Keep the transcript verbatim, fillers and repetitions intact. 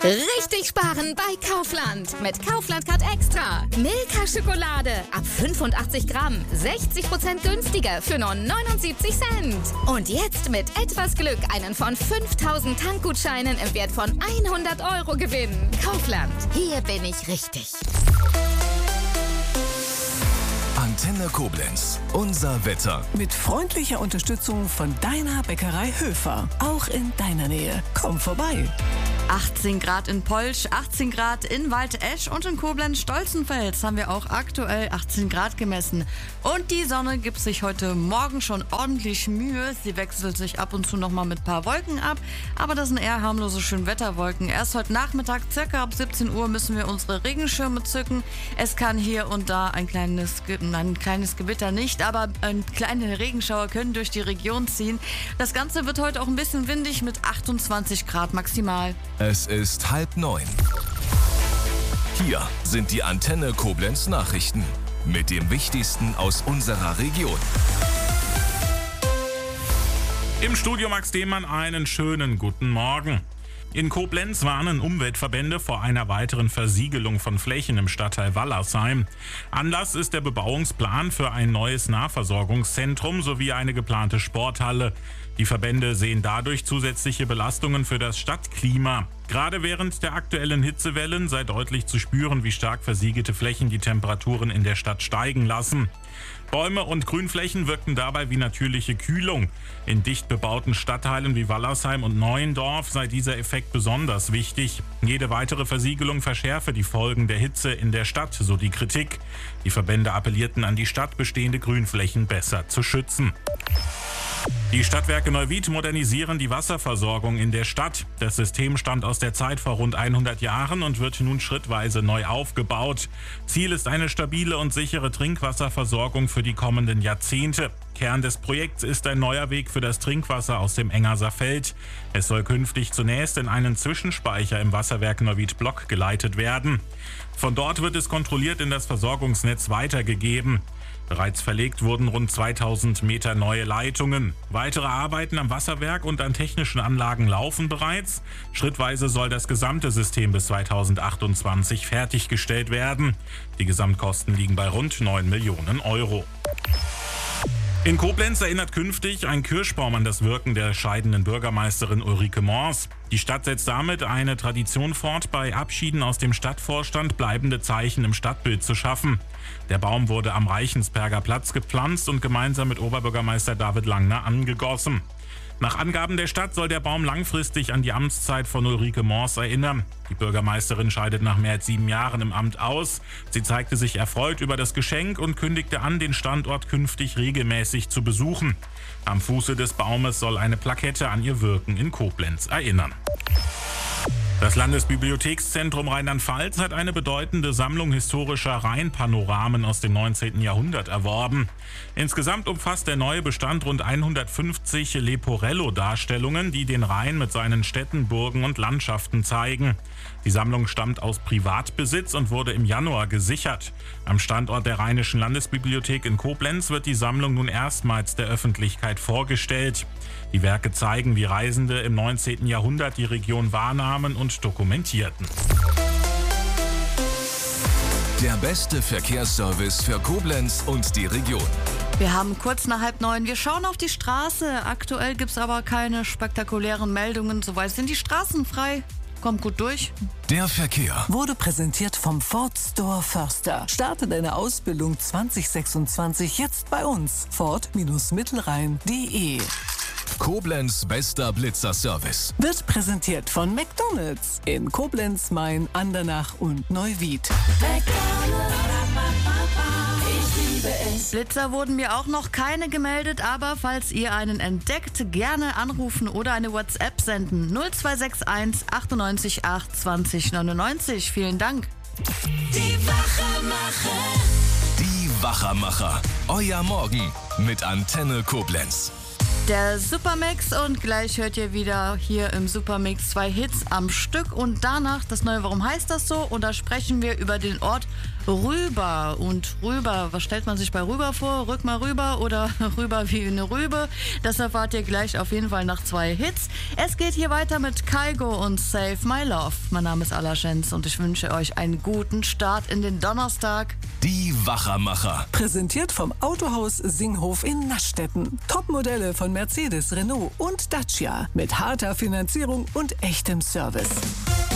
Richtig sparen bei Kaufland. Mit Kaufland Card Extra. Milka Schokolade ab fünfundachtzig Gramm. sechzig Prozent günstiger für nur neunundsiebzig Cent. Und jetzt mit etwas Glück einen von fünftausend Tankgutscheinen im Wert von hundert Euro gewinnen. Kaufland. Hier bin ich richtig. Antenne Koblenz. Unser Wetter. Mit freundlicher Unterstützung von deiner Bäckerei Höfer. Auch in deiner Nähe. Komm vorbei. achtzehn Grad in Polch, achtzehn Grad in Waldesch und in Koblenz-Stolzenfels haben wir auch aktuell achtzehn Grad gemessen. Und die Sonne gibt sich heute Morgen schon ordentlich Mühe. Sie wechselt sich ab und zu nochmal mit ein paar Wolken ab, aber das sind eher harmlose Schönwetterwolken. Erst heute Nachmittag, circa ab siebzehn Uhr, müssen wir unsere Regenschirme zücken. Es kann hier und da ein kleines, ein kleines Gewitter nicht, aber ein kleine Regenschauer können durch die Region ziehen. Das Ganze wird heute auch ein bisschen windig mit achtundzwanzig Grad maximal. Es ist halb neun. Hier sind die Antenne Koblenz Nachrichten mit dem Wichtigsten aus unserer Region. Im Studio Max Demann einen schönen guten Morgen. In Koblenz warnen Umweltverbände vor einer weiteren Versiegelung von Flächen im Stadtteil Wallersheim. Anlass ist der Bebauungsplan für ein neues Nahversorgungszentrum sowie eine geplante Sporthalle. Die Verbände sehen dadurch zusätzliche Belastungen für das Stadtklima. Gerade während der aktuellen Hitzewellen sei deutlich zu spüren, wie stark versiegelte Flächen die Temperaturen in der Stadt steigen lassen. Bäume und Grünflächen wirken dabei wie natürliche Kühlung. In dicht bebauten Stadtteilen wie Wallersheim und Neuendorf sei dieser Effekt besonders wichtig. Jede weitere Versiegelung verschärfe die Folgen der Hitze in der Stadt, so die Kritik. Die Verbände appellierten an die Stadt, bestehende Grünflächen besser zu schützen. Die Stadtwerke Neuwied modernisieren die Wasserversorgung in der Stadt. Das System stammt aus der Zeit vor rund hundert Jahren und wird nun schrittweise neu aufgebaut. Ziel ist eine stabile und sichere Trinkwasserversorgung für die kommenden Jahrzehnte. Kern des Projekts ist ein neuer Weg für das Trinkwasser aus dem Engerser Feld. Es soll künftig zunächst in einen Zwischenspeicher im Wasserwerk Neuwied Block geleitet werden. Von dort wird es kontrolliert in das Versorgungsnetz weitergegeben. Bereits verlegt wurden rund zweitausend Meter neue Leitungen. Weitere Arbeiten am Wasserwerk und an technischen Anlagen laufen bereits. Schrittweise soll das gesamte System bis zweitausendachtundzwanzig fertiggestellt werden. Die Gesamtkosten liegen bei rund neun Millionen Euro. In Koblenz erinnert künftig ein Kirschbaum an das Wirken der scheidenden Bürgermeisterin Ulrike Mors. Die Stadt setzt damit eine Tradition fort, bei Abschieden aus dem Stadtvorstand bleibende Zeichen im Stadtbild zu schaffen. Der Baum wurde am Reichensberger Platz gepflanzt und gemeinsam mit Oberbürgermeister David Langner angegossen. Nach Angaben der Stadt soll der Baum langfristig an die Amtszeit von Ulrike Mors erinnern. Die Bürgermeisterin scheidet nach mehr als sieben Jahren im Amt aus. Sie zeigte sich erfreut über das Geschenk und kündigte an, den Standort künftig regelmäßig zu besuchen. Am Fuße des Baumes soll eine Plakette an ihr Wirken in Koblenz erinnern. Das Landesbibliothekszentrum Rheinland-Pfalz hat eine bedeutende Sammlung historischer Rheinpanoramen aus dem neunzehnten Jahrhundert erworben. Insgesamt umfasst der neue Bestand rund hundertfünfzig Leporello-Darstellungen, die den Rhein mit seinen Städten, Burgen und Landschaften zeigen. Die Sammlung stammt aus Privatbesitz und wurde im Januar gesichert. Am Standort der Rheinischen Landesbibliothek in Koblenz wird die Sammlung nun erstmals der Öffentlichkeit vorgestellt. Die Werke zeigen, wie Reisende im neunzehnten Jahrhundert die Region wahrnahmen und dokumentierten. Der beste Verkehrsservice für Koblenz und die Region. Wir haben kurz nach halb neun. Wir schauen auf die Straße. Aktuell gibt es aber keine spektakulären Meldungen. Soweit sind die Straßen frei. Kommt gut durch. Der Verkehr Wurde präsentiert vom Ford Store Förster. Starte deine Ausbildung zwanzig sechsundzwanzig jetzt bei uns. Ford Mittelrhein punkt de. Koblenz bester Blitzerservice. Wird präsentiert von McDonald's in Koblenz, Main, Andernach und Neuwied. Blitzer wurden mir auch noch keine gemeldet, aber falls ihr einen entdeckt, gerne anrufen oder eine WhatsApp senden. null zwei sechs eins achtundneunzig acht zwanzig neunundneunzig. Vielen Dank. Die Wachermacher. Die Wachermacher. Euer Morgen mit Antenne Koblenz. Der Supermix und gleich hört ihr wieder hier im Supermix zwei Hits am Stück und danach das neue Warum heißt das so? Und da sprechen wir über den Ort Rüber. Und Rüber, was stellt man sich bei Rüber vor? Rück mal rüber oder rüber wie eine Rübe? Das erfahrt ihr gleich auf jeden Fall nach zwei Hits. Es geht hier weiter mit Kygo und Save My Love. Mein Name ist Alaschenz und ich wünsche euch einen guten Start in den Donnerstag. Die Wachermacher. Präsentiert vom Autohaus Singhof in Naschstetten. Topmodelle von Mercedes, Renault und Dacia mit harter Finanzierung und echtem Service.